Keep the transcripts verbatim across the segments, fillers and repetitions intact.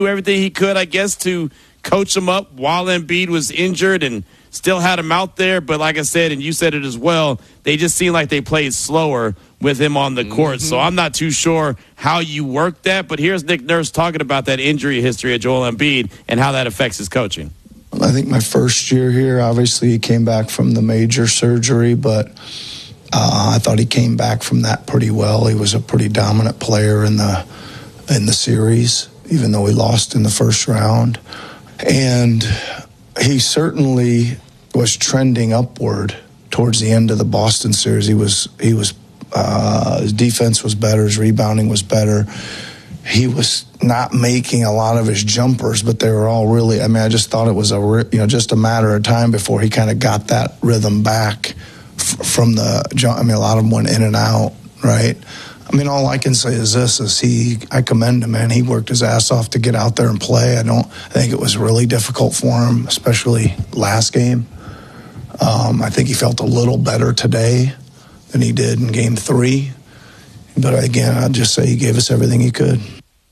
do everything he could, I guess, to coach him up while Embiid was injured and still had him out there. But like I said, and you said it as well, they just seemed like they played slower with him on the court. Mm-hmm. So I'm not too sure how you work that. But here's Nick Nurse talking about that injury history of Joel Embiid and how that affects his coaching. I think my first year here, obviously he came back from the major surgery, but uh, I thought he came back from that pretty well. He was a pretty dominant player in the in the series, even though he lost in the first round. And he certainly was trending upward towards the end of the Boston series. He was he was uh, his defense was better, his rebounding was better. He was not making a lot of his jumpers, but they were all really, I mean, I just thought it was a, you know, just a matter of time before he kind of got that rhythm back f- from the jump. I mean, a lot of them went in and out, right? I mean, all I can say is this, is he, I commend him, man. He worked his ass off to get out there and play. I don't I think it was really difficult for him, especially last game. Um, I think he felt a little better today than he did in game three. But again, I'd just say he gave us everything he could.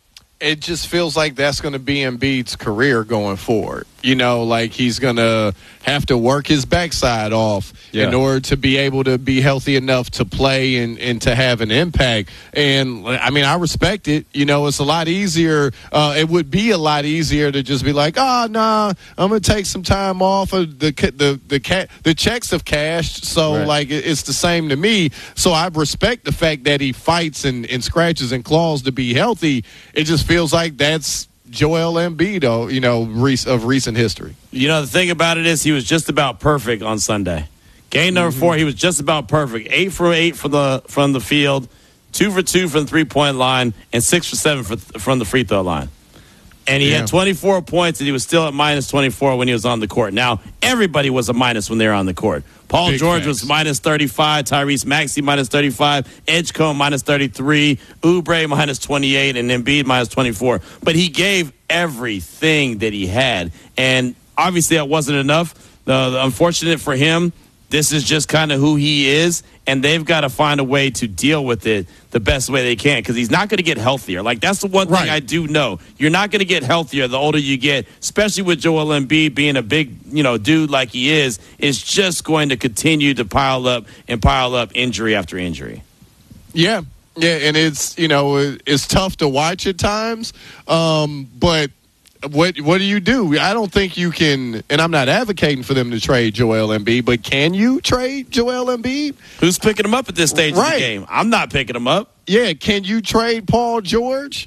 It just feels like that's going to be Embiid's career going forward. You know, like he's going to have to work his backside off yeah. in order to be able to be healthy enough to play and, and to have an impact. And, I mean, I respect it. You know, it's a lot easier. Uh, it would be a lot easier to just be like, oh, nah, I'm going to take some time off. Of the the the, ca- the checks have cashed, so, right. like, it's the same to me. So I respect the fact that he fights and, and scratches and claws to be healthy. It just feels like that's Joel Embiid, you know, of recent history. You know, the thing about it is he was just about perfect on Sunday. Game number mm-hmm. four, he was just about perfect. Eight for eight from the from the field, two for two from the three-point line, and six for seven for, from the free throw line. And he yeah. had twenty-four points, and he was still at minus twenty-four when he was on the court. Now, everybody was a minus when they were on the court. Paul Big George facts. was minus thirty-five, Tyrese Maxey minus thirty-five, Edgecombe minus thirty-three, Oubre minus twenty-eight, and Embiid minus twenty-four. But he gave everything that he had. And obviously that wasn't enough. Uh, the unfortunate for him, this is just kind of who he is, and they've got to find a way to deal with it the best way they can because he's not going to get healthier. Like, that's the one thing right. I do know. You're not going to get healthier the older you get, especially with Joel Embiid being a big, you know, dude like he is. It's just going to continue to pile up and pile up injury after injury. Yeah. Yeah, and it's, you know, it's tough to watch at times, um, but what what do you do? I don't think you can, and I'm not advocating for them to trade Joel Embiid, but can you trade Joel Embiid? Who's picking him up at this stage right. of the game? I'm not picking him up. Yeah, can you trade Paul George?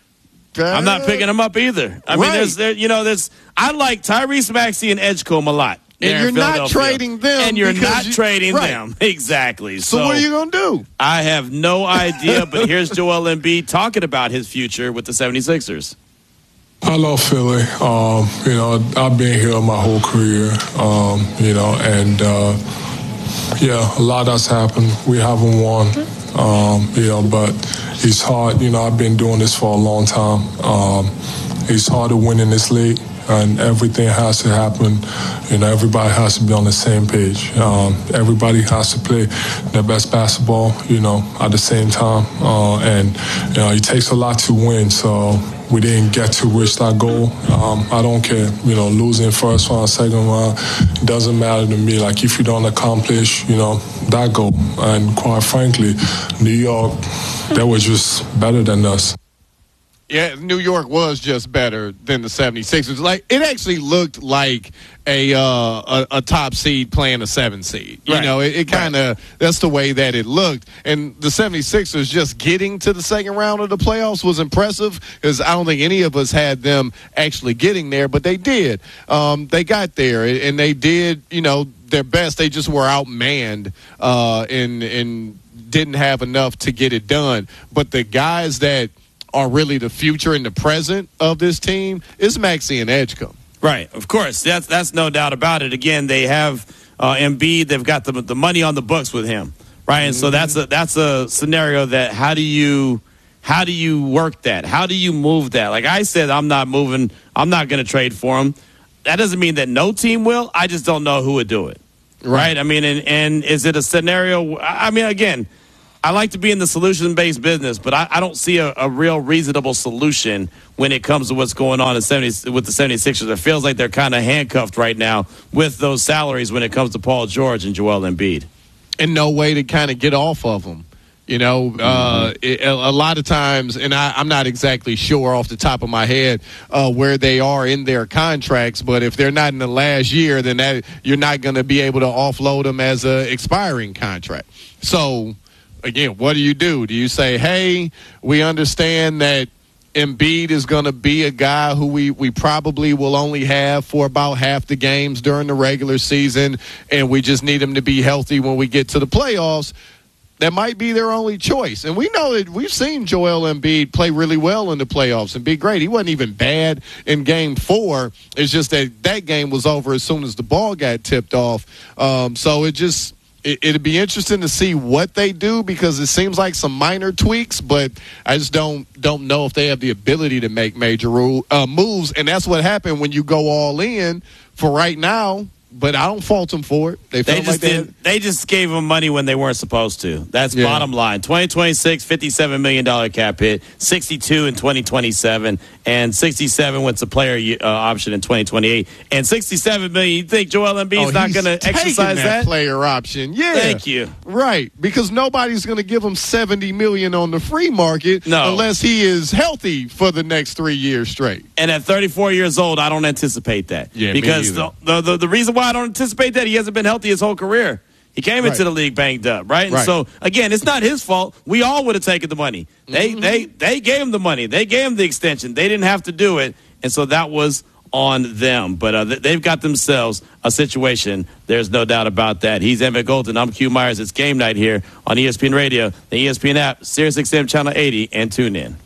Uh, I'm not picking him up either. I right. mean, there's, there, you know, there's. I like Tyrese Maxey and Edgecombe a lot. And you're not trading them. And you're not you, trading right. them. Exactly. So, so what are you going to do? I have no idea, but here's Joel Embiid talking about his future with the seventy-sixers. I love Philly. Um, you know, I've been here my whole career, um, you know, and, uh, yeah, a lot has happened. We haven't won, um, you know, but it's hard. You know, I've been doing this for a long time. Um, it's hard to win in this league. And everything has to happen. You know, everybody has to be on the same page. Um, everybody has to play their best basketball, you know, at the same time. Uh, and, you know, it takes a lot to win. So we didn't get to reach that goal. Um, I don't care, you know, losing first round, second round, it doesn't matter to me. Like, if you don't accomplish, you know, that goal. And quite frankly, New York, they were just better than us. Yeah, New York was just better than the seventy-sixers. Like, it actually looked like a uh, a, a top seed playing a seven seed. You right. know, it, it kind of right. that's the way that it looked. And the seventy-sixers just getting to the second round of the playoffs was impressive because I don't think any of us had them actually getting there, but they did. Um, they got there, and they did, you know, their best. They just were outmanned uh, and and didn't have enough to get it done. But the guys that are really the future and the present of this team is Maxey and Edgecombe. Right, of course. That's that's no doubt about it. Again, they have uh, Embiid. They've got the the money on the books with him, right? And mm-hmm. so that's a that's a scenario that how do you how do you work that? How do you move that? Like I said, I'm not moving. I'm not going to trade for him. That doesn't mean that no team will. I just don't know who would do it, right? right? I mean, and, and is it a scenario? I mean, again. I like to be in the solution-based business, but I, I don't see a, a real reasonable solution when it comes to what's going on in seventy, with the seventy-sixers. It feels like they're kind of handcuffed right now with those salaries when it comes to Paul George and Joel Embiid. And no way to kind of get off of them. You know, mm-hmm. uh, it, a, a lot of times, and I, I'm not exactly sure off the top of my head uh, where they are in their contracts, but if they're not in the last year, then that you're not going to be able to offload them as an expiring contract. So, again, what do you do? Do you say, hey, we understand that Embiid is going to be a guy who we, we probably will only have for about half the games during the regular season, and we just need him to be healthy when we get to the playoffs? That might be their only choice. And we know that we've seen Joel Embiid play really well in the playoffs and be great. He wasn't even bad in game four. It's just that that game was over as soon as the ball got tipped off. Um, so it just it, it'd be interesting to see what they do, because it seems like some minor tweaks, but I just don't don't know if they have the ability to make major rule, uh, moves. And that's what happened when you go all in for right now. But I don't fault them for it. They, they felt just like they, did, had, they just gave them money when they weren't supposed to. That's yeah. bottom line. twenty twenty-six, fifty-seven million dollars cap hit, sixty-two in twenty twenty-seven, and sixty-seven with the player uh, option in twenty twenty-eight. And sixty-seven million dollars, you think Joel Embiid's oh, not going to exercise that, that? player option. Yeah. Thank you. Right. Because nobody's going to give him seventy million dollars on the free market no. unless he is healthy for the next three years straight. And at thirty-four years old, I don't anticipate that. Yeah, because the, the, the, the reason why I don't anticipate that, he hasn't been healthy his whole career. He came right. into the league banged up, right? And right. so, again, it's not his fault. We all would have taken the money. They mm-hmm. they they gave him the money. They gave him the extension. They didn't have to do it, and so that was on them. But uh, they've got themselves a situation. There's no doubt about that. He's Emmett Golden. I'm Q Myers. It's game night here on E S P N Radio, the E S P N app, Sirius X M Channel eighty, and tune in.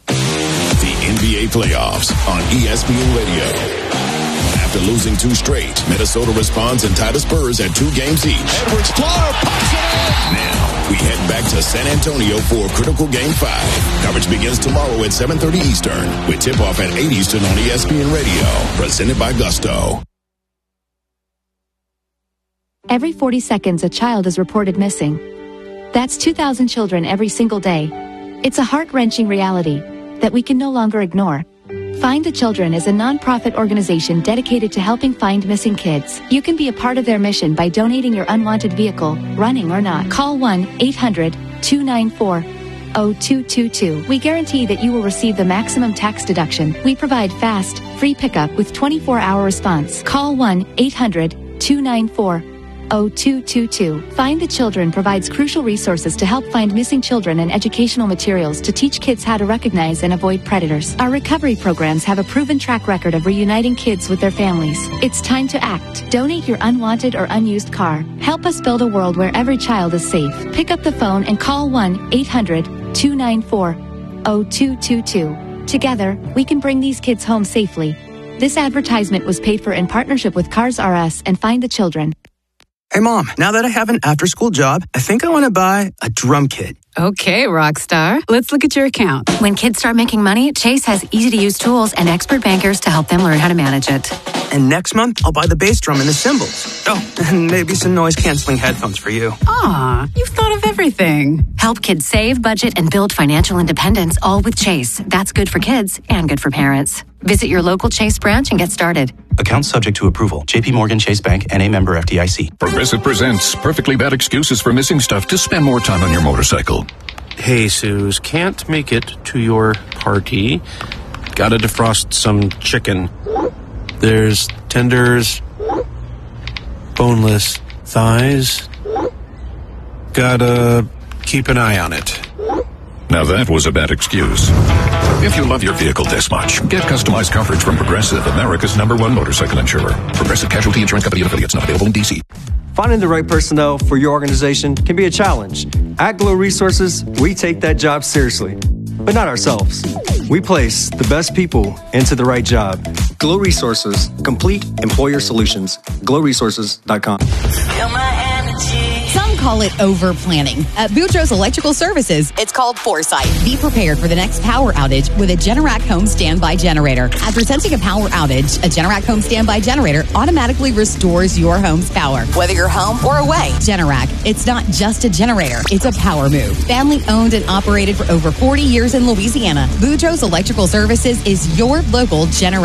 The N B A playoffs on E S P N Radio. After losing two straight, Minnesota responds and tied the Spurs at two games each. Edwards, floor, puts it in. Now, we head back to San Antonio for a critical Game five. Coverage begins tomorrow at seven thirty Eastern, with tip-off at eight Eastern on E S P N Radio. Presented by Gusto. Every forty seconds, a child is reported missing. That's two thousand children every single day. It's a heart-wrenching reality that we can no longer ignore. Find the Children is a non-profit organization dedicated to helping find missing kids. You can be a part of their mission by donating your unwanted vehicle, running or not. Call one eight hundred two nine four zero two two two. We guarantee that you will receive the maximum tax deduction. We provide fast, free pickup with twenty-four hour response. Call one eight hundred two nine four zero two two two. Find the Children provides crucial resources to help find missing children and educational materials to teach kids how to recognize and avoid predators. Our recovery programs have a proven track record of reuniting kids with their families. It's time to act. Donate your unwanted or unused car. Help us build a world where every child is safe. Pick up the phone and call one eight hundred two nine four zero two two two. Together, we can bring these kids home safely. This advertisement was paid for in partnership with Cars R Us and Find the Children. Hey, Mom, now that I have an after-school job, I think I want to buy a drum kit. Okay, Rockstar. Let's look at your account. When kids start making money, Chase has easy-to-use tools and expert bankers to help them learn how to manage it. And next month, I'll buy the bass drum and the cymbals. Oh, and maybe some noise-canceling headphones for you. Aw, you've thought of everything. Help kids save, budget, and build financial independence, all with Chase. That's good for kids and good for parents. Visit your local Chase branch and get started. Account subject to approval. J P Morgan Chase Bank and a member F D I C. Progressive presents perfectly bad excuses for missing stuff to spend more time on your motorcycle. Hey, Suze, can't make it to your party. Gotta defrost some chicken. There's tenders, boneless thighs. Gotta keep an eye on it. Now that was a bad excuse. If you love your vehicle this much, get customized coverage from Progressive, America's number one motorcycle insurer. Progressive Casualty Insurance Company and affiliates, not available in D C. Finding the right personnel for your organization can be a challenge. At Glow Resources, we take that job seriously, but not ourselves. We place the best people into the right job. Glow Resources, complete employer solutions. glow resources dot com. Some call it over planning. At Boudreaux's Electrical Services, it's called foresight. Be prepared for the next power outage with a Generac home standby generator. After sensing a power outage, a Generac home standby generator automatically restores your home's power, whether you're home or away. Generac, it's not just a generator, it's a power move. Family owned and operated for over forty years in Louisiana, Boudreaux's Electrical Services is your local Generac